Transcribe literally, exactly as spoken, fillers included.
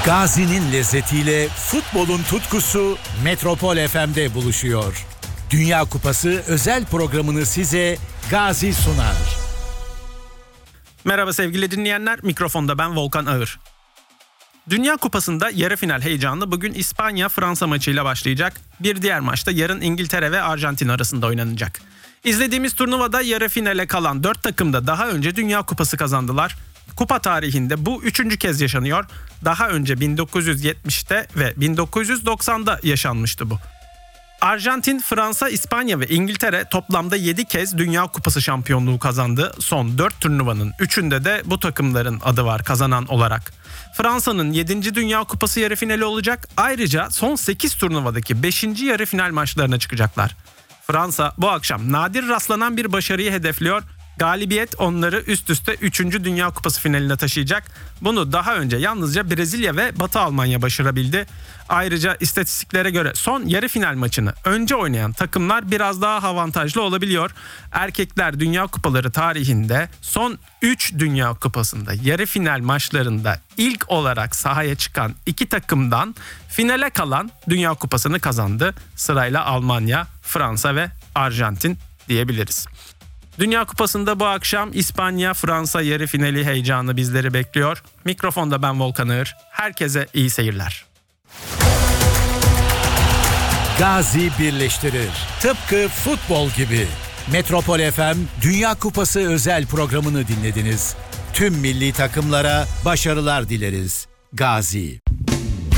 Gazi'nin lezzetiyle futbolun tutkusu Metropol F M'de buluşuyor. Dünya Kupası özel programını size Gazi sunar. Merhaba sevgili dinleyenler, mikrofonda ben Volkan Ağır. Dünya Kupası'nda yarı final heyecanı bugün İspanya-Fransa maçıyla başlayacak. Bir diğer maçta yarın İngiltere ve Arjantin arasında oynanacak. İzlediğimiz turnuvada yarı finale kalan dört takım da daha önce Dünya Kupası kazandılar. Kupa tarihinde bu üçüncü kez yaşanıyor. Daha önce bin dokuz yüz yetmişte ve bin dokuz yüz doksanda yaşanmıştı bu. Arjantin, Fransa, İspanya ve İngiltere toplamda yedi kez Dünya Kupası şampiyonluğu kazandı. Son dört turnuvanın üçünde de bu takımların adı var kazanan olarak. Fransa'nın yedinci Dünya Kupası yarı finali olacak. Ayrıca son sekiz turnuvadaki beşinci yarı final maçlarına çıkacaklar. Fransa bu akşam nadir rastlanan bir başarıyı hedefliyor. Galibiyet onları üst üste üçüncü Dünya Kupası finaline taşıyacak. Bunu daha önce yalnızca Brezilya ve Batı Almanya başarabildi. Ayrıca istatistiklere göre son yarı final maçını önce oynayan takımlar biraz daha avantajlı olabiliyor. Erkekler Dünya Kupaları tarihinde son üç Dünya Kupası'nda yarı final maçlarında ilk olarak sahaya çıkan iki takımdan finale kalan Dünya Kupası'nı kazandı. Sırayla Almanya, Fransa ve Arjantin diyebiliriz. Dünya Kupası'nda bu akşam İspanya-Fransa yarı finali heyecanı bizleri bekliyor. Mikrofonda ben Volkan Ağır. Herkese iyi seyirler. Gazi birleştirir. Tıpkı futbol gibi. Metropol F M Dünya Kupası özel programını dinlediniz. Tüm milli takımlara başarılar dileriz. Gazi.